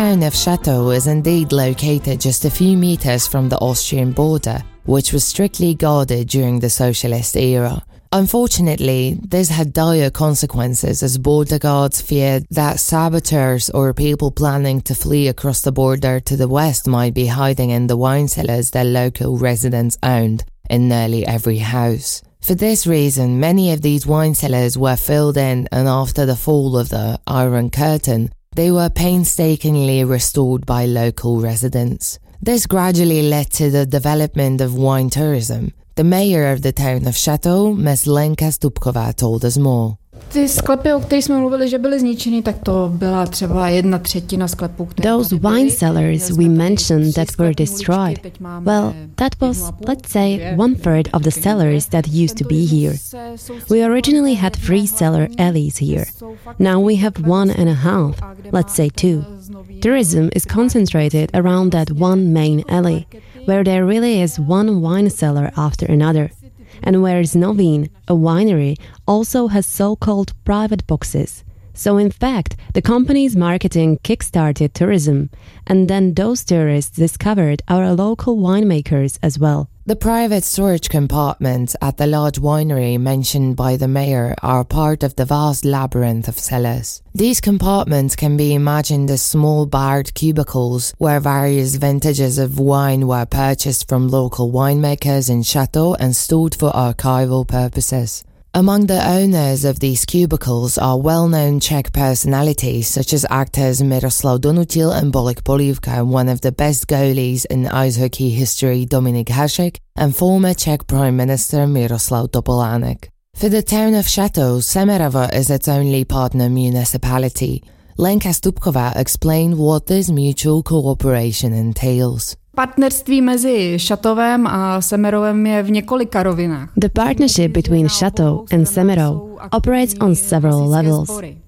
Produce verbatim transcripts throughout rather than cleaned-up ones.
town of Château is indeed located just a few meters from the Austrian border, which was strictly guarded during the socialist era. Unfortunately, this had dire consequences as border guards feared that saboteurs or people planning to flee across the border to the west might be hiding in the wine cellars their local residents owned in nearly every house. For this reason, many of these wine cellars were filled in, and after the fall of the Iron Curtain, they were painstakingly restored by local residents. This gradually led to the development of wine tourism. The mayor of the town of Château, Miss Lenka Stupková, told us more. Ty sklepy, o kterých jsme mluvili, že byly zničeny, tak to byla třeba jedna třetina sklepů. Those wine cellars we mentioned that were destroyed, well, that was, let's say, one third of the cellars that used to be here. We originally had three cellar alleys here. Now we have one and a half, let's say two. Tourism is concentrated around that one main alley, where there really is one wine cellar after another. And whereas Novin, a winery, also has so-called private boxes. So in fact, the company's marketing kick-started tourism, and then those tourists discovered our local winemakers as well. The private storage compartments at the large winery mentioned by the mayor are part of the vast labyrinth of cellars. These compartments can be imagined as small barred cubicles where various vintages of wine were purchased from local winemakers in Château and stored for archival purposes. Among the owners of these cubicles are well-known Czech personalities such as actors Miroslav Donutil and Bolek Polívka, one of the best goalies in ice hockey history Dominik Hasek, and former Czech Prime Minister Miroslav Topolánek. For the town of Château, Semerovo is its only partner municipality. Lenka Stupková explained what this mutual cooperation entails. Partnerství mezi Châteauem a Semerovem je v několika rovinách. The partnership between Château and Semerov operates on several levels.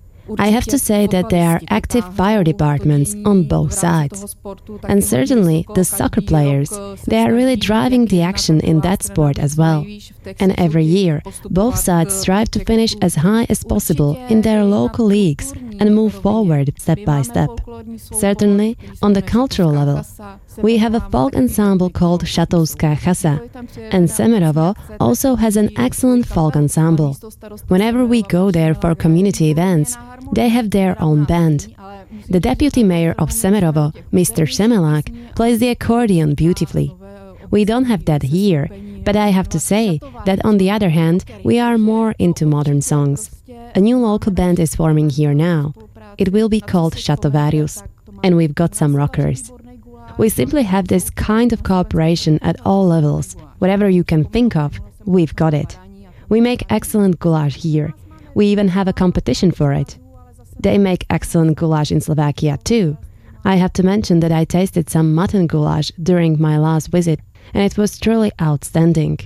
I have to say that there are active fire departments on both sides. And certainly the soccer players, they are really driving the action in that sport as well. And every year, both sides strive to finish as high as possible in their local leagues and move forward step by step. Certainly, on the cultural level, we have a folk ensemble called Chatouská chasa, and Semerovo also has an excellent folk ensemble. Whenever we go there for community events, they have their own band. The deputy mayor of Semerovo, Mister Semelák, plays the accordion beautifully. We don't have that here, but I have to say that on the other hand, we are more into modern songs. A new local band is forming here now. It will be called Chatovarius, and we've got some rockers. We simply have this kind of cooperation at all levels. Whatever you can think of, we've got it. We make excellent goulash here. We even have a competition for it. They make excellent goulash in Slovakia too. I have to mention that I tasted some mutton goulash during my last visit, and it was truly outstanding.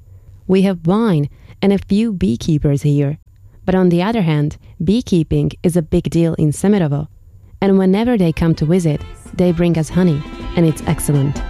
We have wine and a few beekeepers here. But on the other hand, beekeeping is a big deal in Semerovo. And whenever they come to visit, they bring us honey, and it's excellent.